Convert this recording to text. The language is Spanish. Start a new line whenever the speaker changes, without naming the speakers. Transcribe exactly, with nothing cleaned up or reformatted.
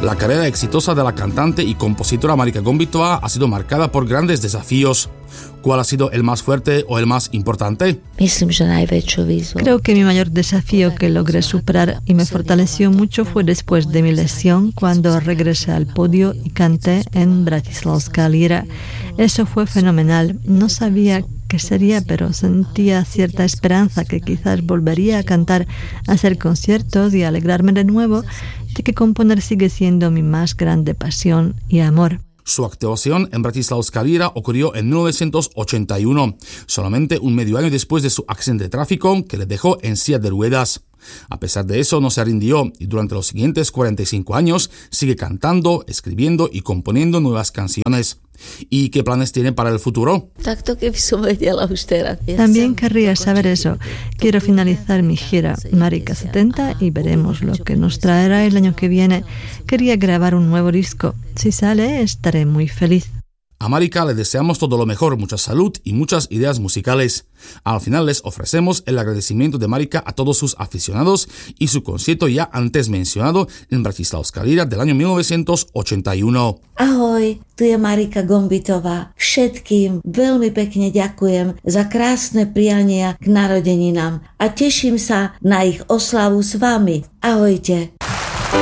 La carrera exitosa de la cantante y compositora Marika Gombitová ha sido marcada por grandes desafíos. ¿Cuál ha sido el más fuerte o el más importante?
Creo que mi mayor desafío que logré superar y me fortaleció mucho fue después de mi lesión, cuando regresé al podio y canté en Bratislavská líra. Eso fue fenomenal. No sabía qué sería, pero sentía cierta esperanza que quizás volvería a cantar, a hacer conciertos y a alegrarme de nuevo, de que componer sigue siendo mi más grande pasión y amor.
Su actuación en Bratislavská líra ocurrió en mil novecientos ochenta y uno, solamente un medio año después de su accidente de tráfico que le dejó en silla de ruedas. A pesar de eso, no se rindió y durante los siguientes cuarenta y cinco años sigue cantando, escribiendo y componiendo nuevas canciones. ¿Y qué planes tiene para el futuro?
También querría saber eso. Quiero finalizar mi gira Marika setenta y veremos lo que nos traerá el año que viene. Quería grabar un nuevo disco. Si sale, estaré muy feliz.
A Marika le deseamos todo lo mejor, mucha salud y muchas ideas musicales. Al final les ofrecemos el agradecimiento de Marika a todos sus aficionados y su concierto ya antes mencionado en Bratislavská líra del año mil novecientos ochenta y uno.
Ahoj, tu je Marika Gombitová. Všetkým veľmi pekne ďakujem za krásne priania k narodeninám a teším sa na ich oslavu s vami. Ahojte.